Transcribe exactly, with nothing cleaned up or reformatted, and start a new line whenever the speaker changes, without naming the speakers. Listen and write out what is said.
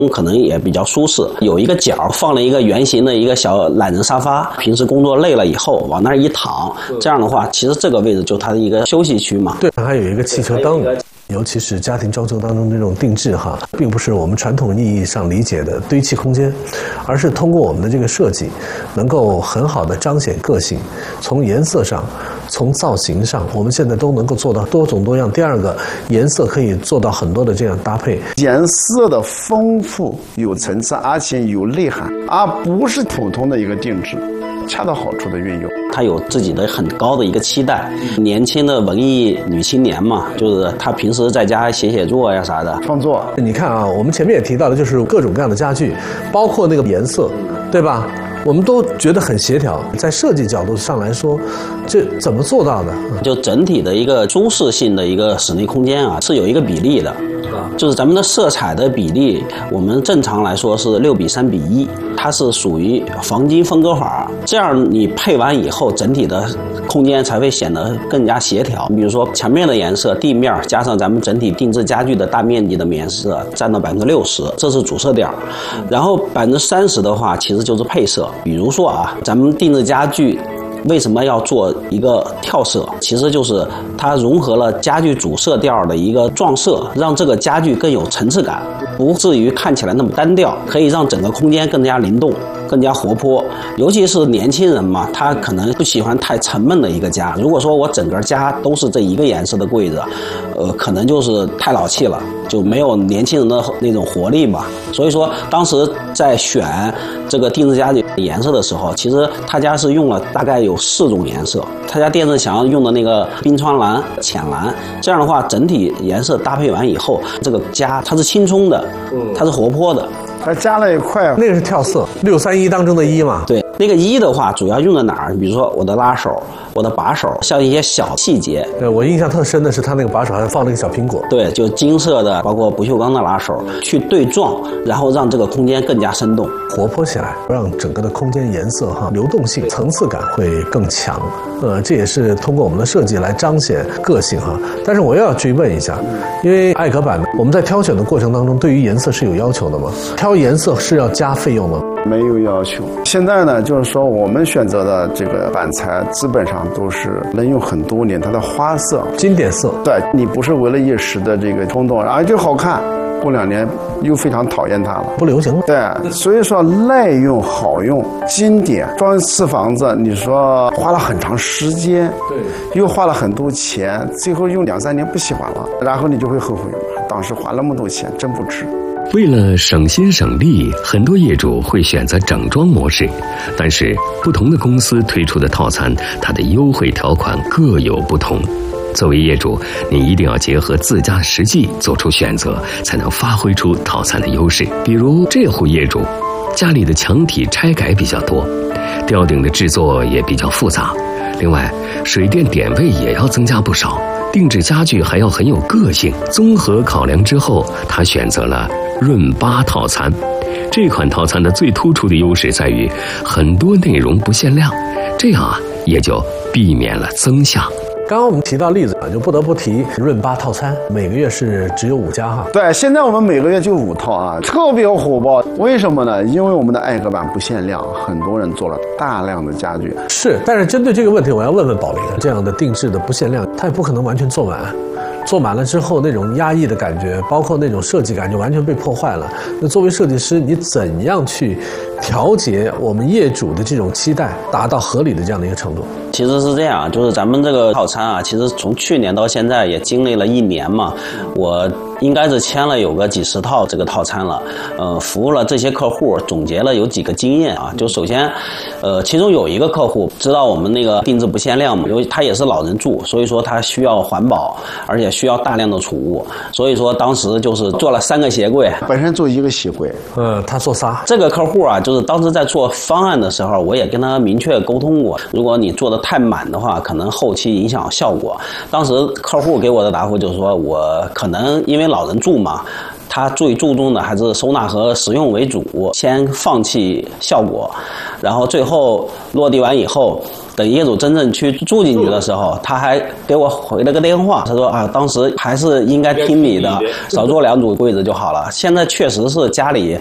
可能也比较舒适，有一个角放了一个圆形的一个小懒人沙发，平时工作累了以后往那儿一躺，这样的话，其实这个位置就是它的一个休息区嘛。
对，还有一个汽车灯。尤其是家庭装修当中这种定制哈，并不是我们传统意义上理解的堆砌空间，而是通过我们的这个设计，能够很好的彰显个性。从颜色上，从造型上，我们现在都能够做到多种多样。第二个，颜色可以做到很多的这样搭配，
颜色的丰富有层次，而且有内涵，而不是普通的一个定制。恰到好处的运用，
他有自己的很高的一个期待。年轻的文艺女青年嘛，就是她平时在家写写作呀啥的，
创作。
你看啊，我们前面也提到的，就是各种各样的家具，包括那个颜色，对吧？我们都觉得很协调。在设计角度上来说，这怎么做到的？
就整体的一个舒适性的一个室内空间啊，是有一个比例的。就是咱们的色彩的比例，我们正常来说是六比三比一，它是属于黄金分割法。这样你配完以后，整体的空间才会显得更加协调。比如说墙面的颜色，地面加上咱们整体定制家具的大面积的颜色，占到百分之六十，这是主色调。然后百分之三十的话，其实就是配色。比如说啊，咱们定制家具为什么要做一个跳色？其实就是它融合了家具主色调的一个撞色，让这个家具更有层次感，不至于看起来那么单调，可以让整个空间更加灵动，更加活泼。尤其是年轻人嘛，他可能不喜欢太沉闷的一个家。如果说我整个家都是这一个颜色的柜子，呃，可能就是太老气了，就没有年轻人的那种活力嘛。所以说，当时在选这个定制家具颜色的时候，其实他家是用了大概有四种颜色。他家电视墙用的那个冰川蓝、浅蓝，这样的话，整体颜色搭配完以后，这个家它是青葱的，它是活泼的。
还加了一块，
那个是跳色，六三一当中的一嘛。
对，那个一的话，主要用在哪儿？比如说我的拉手、我的把手，像一些小细节。
对，我印象特深的是他那个把手还放了一个小苹果。
对，就金色的，包括不锈钢的拉手，去对撞，然后让这个空间更加生动、
活泼起来，让整个的空间颜色哈流动性、层次感会更强。呃，这也是通过我们的设计来彰显个性哈。但是我又要去问一下，因为艾格版我们在挑选的过程当中，对于颜色是有要求的吗？挑颜色是要加费用吗？
没有要求。现在呢，就是说我们选择的这个板材基本上都是能用很多年，它的花色、
经典色。
对，你不是为了一时的这个冲动，啊，就好看。过两年又非常讨厌它了，
不流行了。
对，所以说耐用、好用、经典。装一次房子，你说花了很长时间，
对，
又花了很多钱，最后用两三年不喜欢了，然后你就会后悔，当时花那么多钱，真不值。
为了省心省力，很多业主会选择整装模式，但是不同的公司推出的套餐，它的优惠条款各有不同。作为业主，你一定要结合自家实际做出选择，才能发挥出套餐的优势。比如这户业主，家里的墙体拆改比较多，吊顶的制作也比较复杂，另外水电点位也要增加不少，定制家具还要很有个性。综合考量之后，他选择了润八套餐。这款套餐的最突出的优势在于很多内容不限量，这样啊也就避免了增项。
刚刚我们提到例子啊，就不得不提润八套餐，每个月是只有五家哈。
对，现在我们每个月就五套啊，特别火爆。为什么呢？因为我们的艾格版不限量，很多人做了大量的家具。
是，但是针对这个问题，我要问问宝林，这样的定制的不限量，它也不可能完全做满。做满了之后，那种压抑的感觉，包括那种设计感，就完全被破坏了。那作为设计师，你怎样去调节我们业主的这种期待，达到合理的这样的一个程度？
其实是这样，就是咱们这个套餐啊，其实从去年到现在也经历了一年嘛，我应该是签了有个几十套这个套餐了，呃，服务了这些客户，总结了有几个经验啊。就首先，呃，其中有一个客户知道我们那个定制不限量嘛，因为他也是老人住，所以说他需要环保，而且需要大量的储物，所以说当时就是做了三个鞋柜，
本身做一个鞋柜，
呃，他做仨。
这个客户啊，就是当时在做方案的时候，我也跟他明确沟通过，如果你做的太满的话，可能后期影响效果。当时客户给我的答复就是说，我可能因为老人住嘛， 他最注重的还是收纳和实用为主，先放弃效果，然后最后落地完以后，等业主真正去住进去的时候，他还给我回了个电话，他说啊，当时还是应该听你的，少做两组柜子就好了。现在确实是家里